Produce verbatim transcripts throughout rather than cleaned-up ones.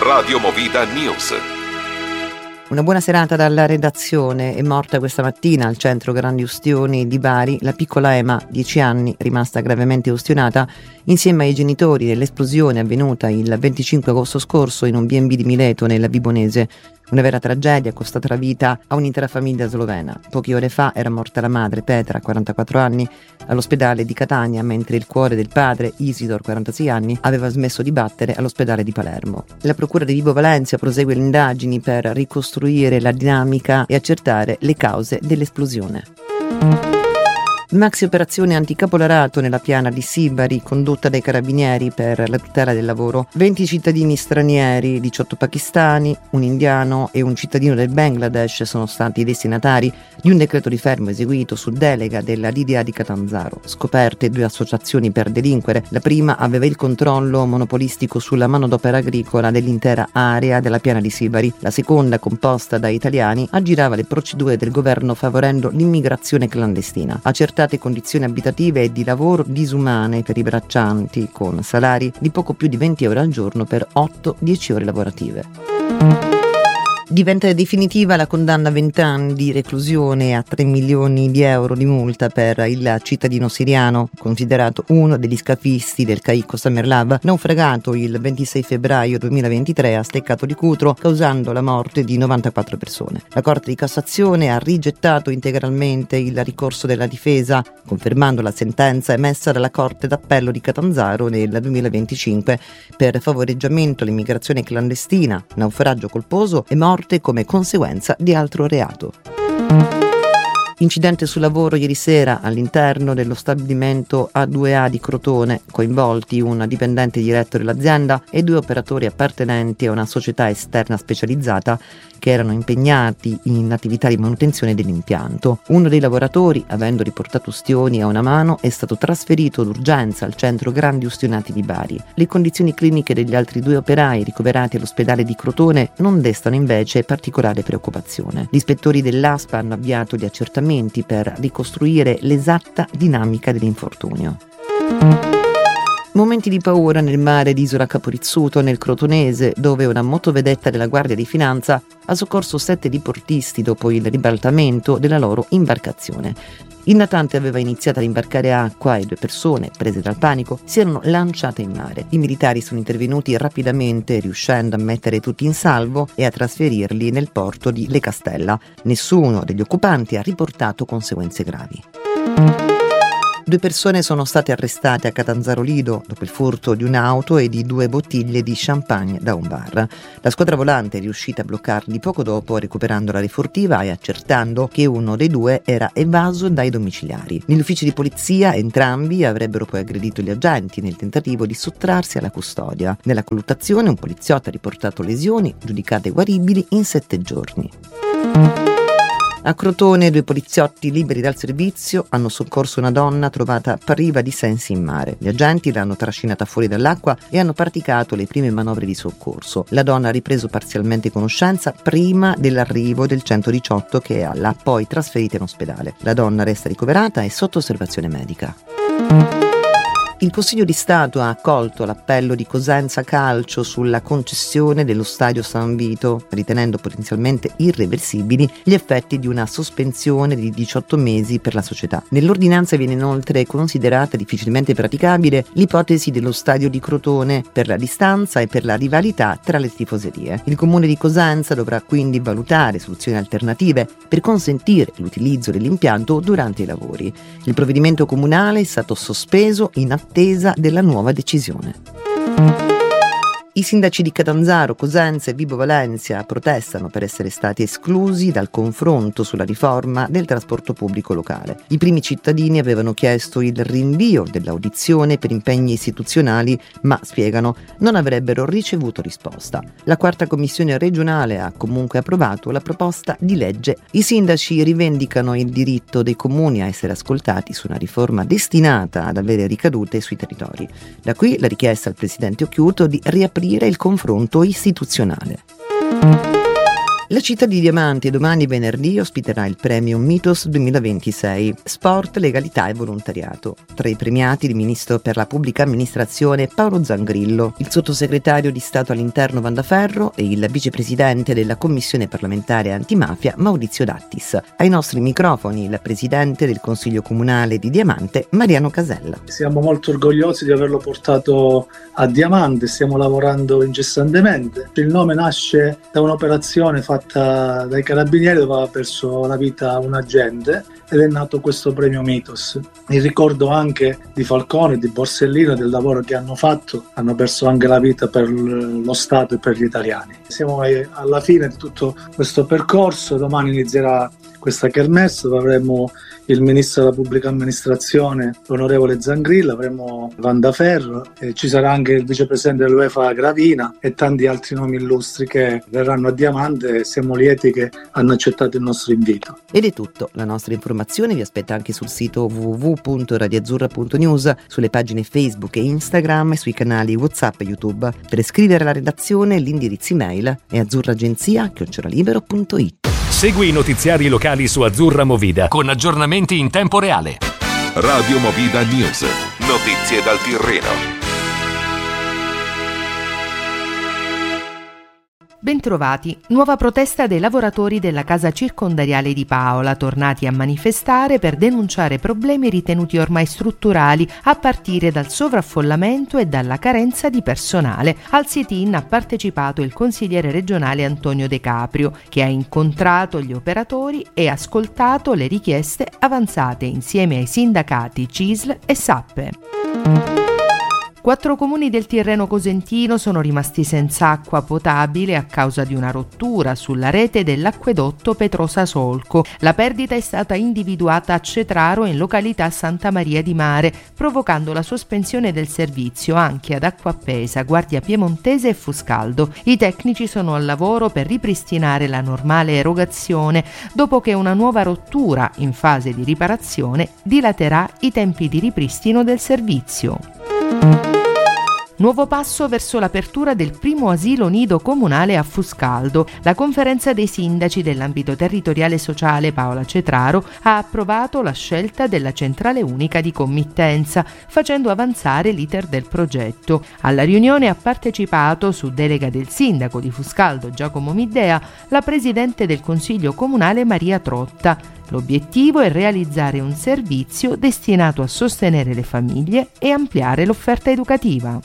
Radio Movida News. Una buona serata dalla redazione. È morta questa mattina al centro Grandi Ustioni di Bari la piccola Ema, dieci anni, rimasta gravemente ustionata insieme ai genitori nell'esplosione avvenuta il venticinque agosto scorso in un B and B di Mileto, nella Vibonese. Una vera tragedia costata la vita a un'intera famiglia slovena. Poche ore fa era morta la madre, Petra, quarantaquattro anni, all'ospedale di Catania, mentre il cuore del padre, Isidor, quarantasei anni, aveva smesso di battere all'ospedale di Palermo. La procura di Vibo Valentia prosegue le indagini per ricostruire la dinamica e accertare le cause dell'esplosione. Maxi operazione anticapolarato nella piana di Sibari, condotta dai carabinieri per la tutela del lavoro. venti cittadini stranieri, diciotto pakistani, un indiano e un cittadino del Bangladesh sono stati i destinatari di un decreto di fermo eseguito su delega della D D A di Catanzaro. Scoperte due associazioni per delinquere. La prima aveva il controllo monopolistico sulla manodopera agricola dell'intera area della piana di Sibari. La seconda, composta da italiani, aggirava le procedure del governo favorendo l'immigrazione clandestina. Accertate condizioni abitative e di lavoro disumane per i braccianti, con salari di poco più di venti euro al giorno per otto dieci ore lavorative. Diventa definitiva la condanna a venti anni di reclusione e a tre milioni di euro di multa per il cittadino siriano, considerato uno degli scafisti del caicco Samerlab, naufragato il ventisei febbraio duemilaventitré a Steccato di Cutro, causando la morte di novantaquattro persone. La Corte di Cassazione ha rigettato integralmente il ricorso della difesa, confermando la sentenza emessa dalla Corte d'Appello di Catanzaro nel duemilaventicinque per favoreggiamento all'immigrazione clandestina, naufragio colposo e morte come conseguenza di altro reato. Incidente sul lavoro ieri sera all'interno dello stabilimento A due A di Crotone, coinvolti un dipendente diretto dell'azienda e due operatori appartenenti a una società esterna specializzata che erano impegnati in attività di manutenzione dell'impianto. Uno dei lavoratori, avendo riportato ustioni a una mano, è stato trasferito d'urgenza al centro Grandi Ustionati di Bari. Le condizioni cliniche degli altri due operai ricoverati all'ospedale di Crotone non destano invece particolare preoccupazione. Gli ispettori dell'A S P A hanno avviato gli accertamenti per ricostruire l'esatta dinamica dell'infortunio. Momenti di paura nel mare di Isola Caporizzuto, nel Crotonese, dove una motovedetta della Guardia di Finanza ha soccorso sette diportisti dopo il ribaltamento della loro imbarcazione. Il natante aveva iniziato ad imbarcare acqua e due persone, prese dal panico, si erano lanciate in mare. I militari sono intervenuti rapidamente, riuscendo a mettere tutti in salvo e a trasferirli nel porto di Le Castella. Nessuno degli occupanti ha riportato conseguenze gravi. Due persone sono state arrestate a Catanzaro Lido dopo il furto di un'auto e di due bottiglie di champagne da un bar. La squadra volante è riuscita a bloccarli poco dopo, recuperando la refurtiva e accertando che uno dei due era evaso dai domiciliari. Negli uffici di polizia entrambi avrebbero poi aggredito gli agenti nel tentativo di sottrarsi alla custodia. Nella colluttazione un poliziotto ha riportato lesioni giudicate guaribili in sette giorni. A Crotone due poliziotti liberi dal servizio hanno soccorso una donna trovata priva di sensi in mare. Gli agenti l'hanno trascinata fuori dall'acqua e hanno praticato le prime manovre di soccorso. La donna ha ripreso parzialmente conoscenza prima dell'arrivo del centodiciotto, che l'ha poi trasferita in ospedale. La donna resta ricoverata e sotto osservazione medica. Il Consiglio di Stato ha accolto l'appello di Cosenza Calcio sulla concessione dello stadio San Vito, ritenendo potenzialmente irreversibili gli effetti di una sospensione di diciotto mesi per la società. Nell'ordinanza viene inoltre considerata difficilmente praticabile l'ipotesi dello stadio di Crotone per la distanza e per la rivalità tra le tifoserie. Il comune di Cosenza dovrà quindi valutare soluzioni alternative per consentire l'utilizzo dell'impianto durante i lavori. Il provvedimento comunale è stato sospeso in attesa della nuova decisione. I sindaci di Catanzaro, Cosenza e Vibo Valentia protestano per essere stati esclusi dal confronto sulla riforma del trasporto pubblico locale. I primi cittadini avevano chiesto il rinvio dell'audizione per impegni istituzionali, ma, spiegano, non avrebbero ricevuto risposta. La quarta commissione regionale ha comunque approvato la proposta di legge. I sindaci rivendicano il diritto dei comuni a essere ascoltati su una riforma destinata ad avere ricadute sui territori. Da qui la richiesta al presidente Occhiuto di riaprire il confronto istituzionale. La città di Diamante domani venerdì ospiterà il premio Mythos duemilaventisei, Sport, Legalità e Volontariato. Tra i premiati il ministro per la pubblica amministrazione Paolo Zangrillo, il sottosegretario di Stato all'Interno Vandaferro e il vicepresidente della Commissione parlamentare antimafia Maurizio Dattis. Ai nostri microfoni il presidente del Consiglio Comunale di Diamante Mariano Casella. Siamo molto orgogliosi di averlo portato a Diamante, stiamo lavorando incessantemente. Il nome nasce da un'operazione fatta fatta dai carabinieri dove aveva perso la vita un agente ed è nato questo premio Mythos. Il ricordo anche di Falcone, di Borsellino e del lavoro che hanno fatto, hanno perso anche la vita per lo Stato e per gli italiani. Siamo alla fine di tutto questo percorso, domani inizierà questa kermesse dove avremo il ministro della pubblica amministrazione, l'onorevole Zangrillo, avremo Vandaferro, e ci sarà anche il vicepresidente dell'UEFA Gravina e tanti altri nomi illustri che verranno a Diamante e siamo lieti che hanno accettato il nostro invito. Ed è tutto, la nostra informazione vi aspetta anche sul sito w w w punto radioazzurra punto news, sulle pagine Facebook e Instagram e sui canali WhatsApp e YouTube. Per iscrivere alla redazione l'indirizzo email è azzurragenzia chiocciola libero punto it. Segui i notiziari locali su Azzurra Movida con aggiornamenti in tempo reale. Radio Movida News. Notizie dal Tirreno. Bentrovati. Nuova protesta dei lavoratori della casa circondariale di Paola, tornati a manifestare per denunciare problemi ritenuti ormai strutturali, a partire dal sovraffollamento e dalla carenza di personale. Al sit-in ha partecipato il consigliere regionale Antonio De Caprio, che ha incontrato gli operatori e ascoltato le richieste avanzate insieme ai sindacati C I S L e Sappe. Quattro comuni del Tirreno Cosentino sono rimasti senza acqua potabile a causa di una rottura sulla rete dell'acquedotto Petrosa Solco. La perdita è stata individuata a Cetraro in località Santa Maria di Mare, provocando la sospensione del servizio anche ad Acquapesa, Guardia Piemontese e Fuscaldo. I tecnici sono al lavoro per ripristinare la normale erogazione, dopo che una nuova rottura in fase di riparazione dilaterà i tempi di ripristino del servizio. Nuovo passo verso l'apertura del primo asilo nido comunale a Fuscaldo. La conferenza dei sindaci dell'ambito territoriale sociale Paola Cetraro ha approvato la scelta della centrale unica di committenza, facendo avanzare l'iter del progetto. Alla riunione ha partecipato, su delega del sindaco di Fuscaldo Giacomo Middea, la presidente del Consiglio Comunale Maria Trotta. L'obiettivo è realizzare un servizio destinato a sostenere le famiglie e ampliare l'offerta educativa.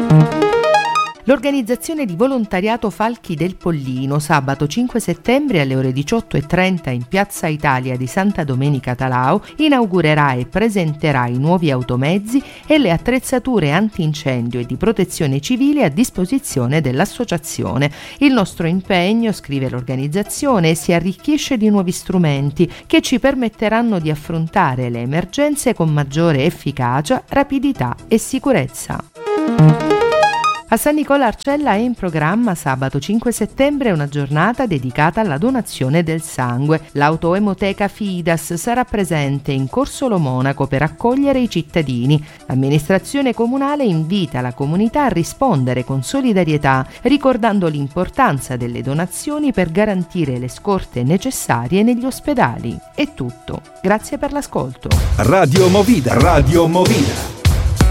L'organizzazione di volontariato Falchi del Pollino, sabato cinque settembre alle ore diciotto e trenta in Piazza Italia di Santa Domenica Talao, inaugurerà e presenterà i nuovi automezzi e le attrezzature antincendio e di protezione civile a disposizione dell'associazione. Il nostro impegno, scrive l'organizzazione, si arricchisce di nuovi strumenti che ci permetteranno di affrontare le emergenze con maggiore efficacia, rapidità e sicurezza. A San Nicola Arcella è in programma sabato cinque settembre una giornata dedicata alla donazione del sangue. L'autoemoteca Fidas sarà presente in Corso Monaco per accogliere i cittadini. L'amministrazione comunale invita la comunità a rispondere con solidarietà, ricordando l'importanza delle donazioni per garantire le scorte necessarie negli ospedali. È tutto. Grazie per l'ascolto. Radio Movida. Radio Movida.